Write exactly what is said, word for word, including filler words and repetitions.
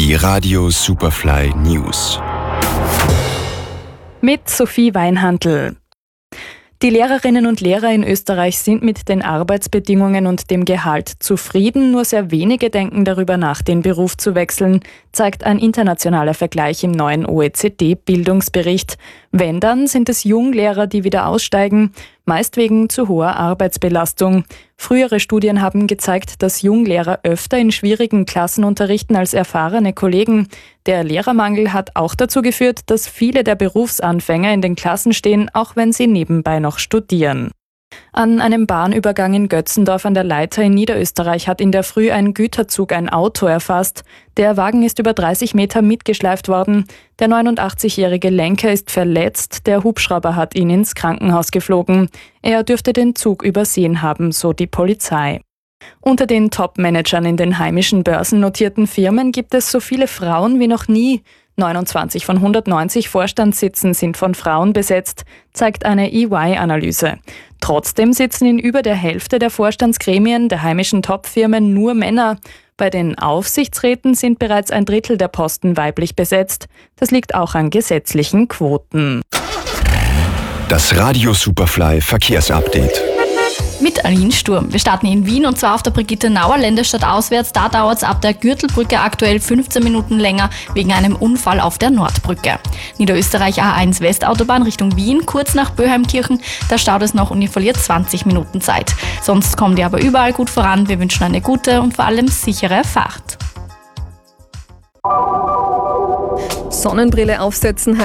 Die Radio Superfly News. Mit Sophie Weinhandl. Die Lehrerinnen und Lehrer in Österreich sind mit den Arbeitsbedingungen und dem Gehalt zufrieden. Nur sehr wenige denken darüber nach, den Beruf zu wechseln, zeigt ein internationaler Vergleich im neuen O E C D-Bildungsbericht. Wenn, dann sind es Junglehrer, die wieder aussteigen, meist wegen zu hoher Arbeitsbelastung. Frühere Studien haben gezeigt, dass Junglehrer öfter in schwierigen Klassen unterrichten als erfahrene Kollegen. Der Lehrermangel hat auch dazu geführt, dass viele der Berufsanfänger in den Klassen stehen, auch wenn sie nebenbei noch studieren. An einem Bahnübergang in Götzendorf an der Leitha in Niederösterreich hat in der Früh ein Güterzug ein Auto erfasst. Der Wagen ist über dreißig Meter mitgeschleift worden. Der neunundachtzigjährige Lenker ist verletzt. Der Hubschrauber hat ihn ins Krankenhaus geflogen. Er dürfte den Zug übersehen haben, so die Polizei. Unter den Top-Managern in den heimischen börsennotierten Firmen gibt es so viele Frauen wie noch nie. neunundzwanzig von hundertneunzig Vorstandssitzen sind von Frauen besetzt, zeigt eine E Y-Analyse. Trotzdem sitzen in über der Hälfte der Vorstandsgremien der heimischen Top-Firmen nur Männer. Bei den Aufsichtsräten sind bereits ein Drittel der Posten weiblich besetzt. Das liegt auch an gesetzlichen Quoten. Das Radio Superfly Verkehrsupdate. Mit Aline Sturm. Wir starten in Wien und zwar auf der Brigitte-Nauer Länderstadt auswärts. Da dauert es ab der Gürtelbrücke aktuell fünfzehn Minuten länger wegen einem Unfall auf der Nordbrücke. Niederösterreich A eins Westautobahn Richtung Wien, kurz nach Böheimkirchen. Da staut es noch und ihr verliert zwanzig Minuten Zeit. Sonst kommt ihr aber überall gut voran. Wir wünschen eine gute und vor allem sichere Fahrt. Sonnenbrille aufsetzen